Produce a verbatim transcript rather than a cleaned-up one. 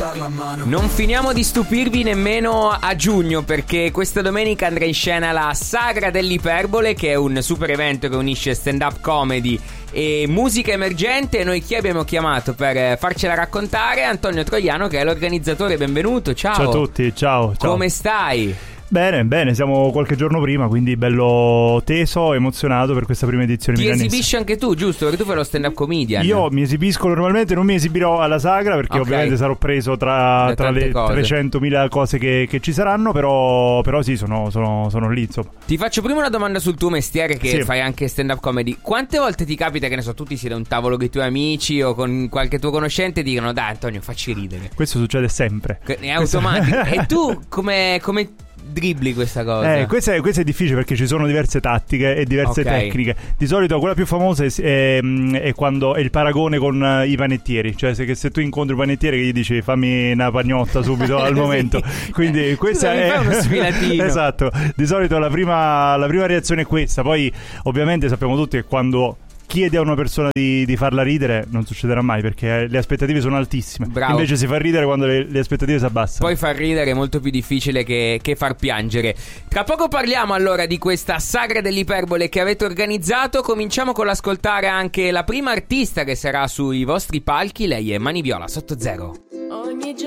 alzarla a mano. Non finiamo di stupirvi nemmeno a giugno, perché questa domenica andrà in scena la Sagra dell'Iperbole, che è un super evento che unisce stand-up comedy e musica emergente. E noi chi abbiamo chiamato per farcela raccontare? Antonio Troiano, che è l'organizzatore. Benvenuto, ciao. Ciao a tutti, ciao, ciao. Come stai? Bene, bene, siamo qualche giorno prima, quindi bello teso, emozionato per questa prima edizione Ti milanese. esibisci anche tu, giusto? Perché tu fai lo stand-up comedian. Io mi esibisco normalmente, non mi esibirò alla Sagra perché Ok. ovviamente sarò preso tra, Da tra tante le cose. trecentomila cose che, che ci saranno, però, però sì, sono, sono, sono lì, insomma. Ti faccio prima una domanda sul tuo mestiere, che Sì. fai anche stand-up comedy. Quante volte ti capita, che ne so, tu ti siedi a un tavolo con i tuoi amici o con qualche tuo conoscente e dicono: dai Antonio, facci ridere? Questo succede sempre. Che- È Questo- automatico. E tu come, come dribbli questa cosa? Eh, questo è, questo è difficile perché ci sono diverse tattiche e diverse Ok. tecniche. Di solito quella più famosa è, è, è quando è il paragone con eh, i panettieri. Cioè se, che se tu incontri un panettiere che gli dici fammi una pagnotta subito al Sì. momento. Quindi questa Scusa, mi è fai uno sfilatino. Esatto. Di solito la prima, la prima reazione è questa. Poi ovviamente sappiamo tutti che quando chiede a una persona di, di farla ridere non succederà mai, perché le aspettative sono altissime. Bravo. Invece si fa ridere quando le, le aspettative si abbassano. Poi far ridere è molto più difficile che, che far piangere. Tra poco parliamo allora di questa Sagra dell'Iperbole che avete organizzato. Cominciamo con l'ascoltare anche la prima artista che sarà sui vostri palchi. Lei è Mani Viola, Sotto Zero. Ogni